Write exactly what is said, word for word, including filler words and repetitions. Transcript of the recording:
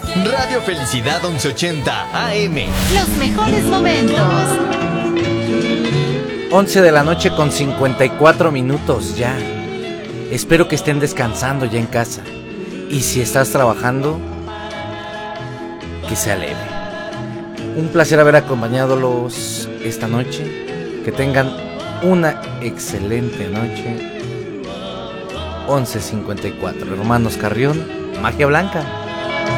Radio Felicidad once ochenta A M. Los mejores momentos. once de la noche con cincuenta y cuatro minutos ya. Espero que estén descansando ya en casa. Y si estás trabajando, que sea leve. Un placer haber acompañadolos esta noche. Que tengan una excelente noche. once cincuenta y cuatro. Hermanos Carrión, Magia Blanca.